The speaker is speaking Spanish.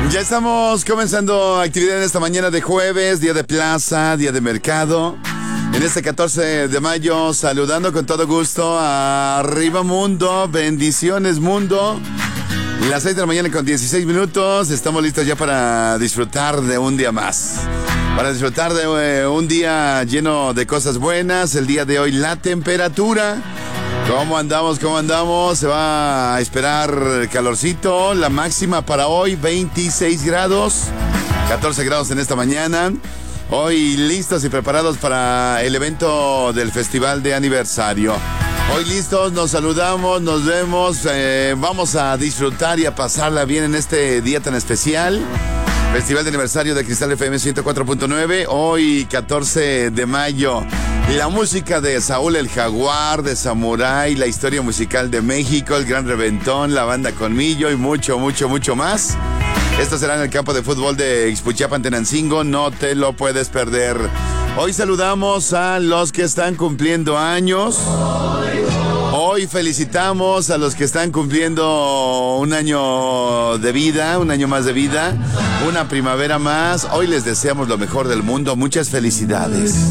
Ya estamos comenzando actividad en esta mañana de jueves, día de plaza, día de mercado. En este 14 de mayo, saludando con todo gusto a Arriba Mundo, bendiciones Mundo. Las 6 de la mañana con 16 minutos, estamos listos ya para disfrutar de un día más. Para disfrutar de un día lleno de cosas buenas. El día de hoy la temperatura. ¿Cómo andamos? ¿Cómo andamos? Se va a esperar calorcito. La máxima para hoy, 26 grados. 14 grados en esta mañana. Hoy listos y preparados para el evento del festival de aniversario. Hoy listos, nos saludamos, nos vemos. Vamos a disfrutar y a pasarla bien en este día tan especial. Festival de aniversario de Cristal FM 104.9. Hoy, 14 de mayo. La música de Saúl el Jaguar, de Samurai, la historia musical de México, el Gran Reventón, la banda Colmillo y mucho, mucho, mucho más. Esto será en el campo de fútbol de Ixpuchiapan, Tenancingo. No te lo puedes perder. Hoy saludamos a los que están cumpliendo años. Hoy felicitamos a los que están cumpliendo un año de vida, un año más de vida, una primavera más. Hoy les deseamos lo mejor del mundo. Muchas felicidades.